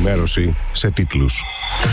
ενημέρωση σε τίτλους.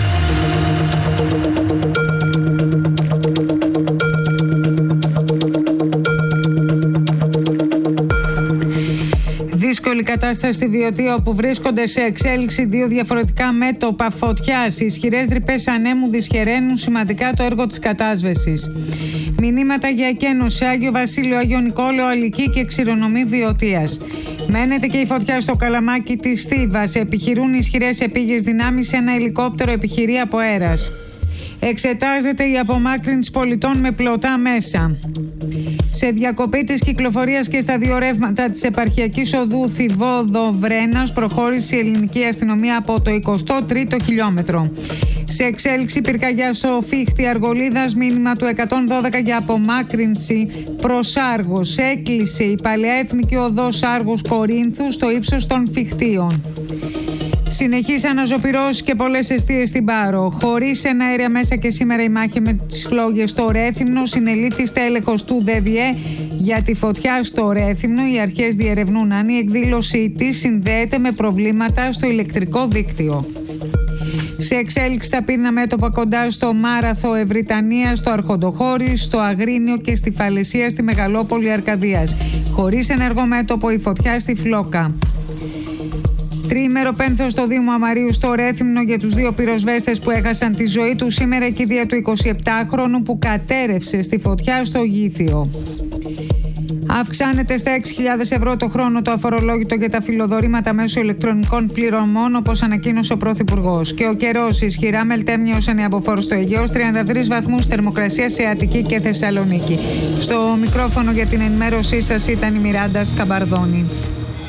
Δύσκολη κατάσταση στη Βιωτία, όπου βρίσκονται σε εξέλιξη δύο διαφορετικά μέτωπα φωτιάς. Οι ισχυρές ρηπές ανέμου δυσχεραίνουν σημαντικά το έργο της κατάσβεσης. Μηνύματα για εκένωση, Άγιο Βασίλειο, Άγιο Νικόλαιο, Αλική και Ξηρονομή Βιωτίας. Μένεται και η φωτιά στο Καλαμάκι της Θήβας. Επιχειρούν ισχυρές επίγειες δυνάμεις, ένα ελικόπτερο επιχειρεί από αέρας. Εξετάζεται η απομάκρυνση πολιτών με πλωτά μέσα. Σε διακοπή της κυκλοφορίας και στα δύο ρεύματα της επαρχιακής οδού Θηβόδο-Βρένας προχώρησε η ελληνική αστυνομία από το 23ο χιλιόμετρο. Σε εξέλιξη πυρκαγιά στο Φίχτη Αργολίδας, μήνυμα του 112 για απομάκρυνση προς Άργος. Έκλεισε η παλαιάεθνικη οδός Άργος Κορίνθου στο ύψος των Φιχτίων. Συνεχείς αναζωπυρώσεις και πολλές εστίες στην Πάρο. Χωρίς εναέρια μέσα και σήμερα η μάχη με τις φλόγες στο Ρέθυμνο. Συνελήφθη στέλεχος του ΔΔΕ για τη φωτιά στο Ρέθυμνο. Οι αρχές διερευνούν αν η εκδήλωσή της συνδέεται με προβλήματα στο ηλεκτρικό δίκτυο. Σε εξέλιξη τα πύρνα μέτωπα κοντά στο Μάραθο Ευρυτανία, στο Αρχοντοχώρι, στο Αγρίνιο και στη Φαλαισία στη Μεγαλόπολη Αρκαδίας. Χωρίς ενεργό μέτωπο η φωτιά στη Φλόκα. Τριήμερο πένθος στο Δήμο Αμαρίου στο Ρέθυμνο για τους δύο πυροσβέστες που έχασαν τη ζωή τους. Σήμερα η κηδεία του 27χρονου που κατέρευσε στη φωτιά στο Γήθιο. Αυξάνεται στα 6.000 ευρώ το χρόνο το αφορολόγητο για τα φιλοδορήματα μέσω ηλεκτρονικών πληρωμών, όπως ανακοίνωσε ο Πρωθυπουργός. Και ο καιρός, ισχυρά μελτέμια ως ανιαποφόρο στο Αιγαίος, 33 βαθμούς θερμοκρασία σε Αττική και Θεσσαλονίκη. Στο μικρόφωνο για την ενημέρωσή σας ήταν η Μιράντα Σκαμπαρδόνη.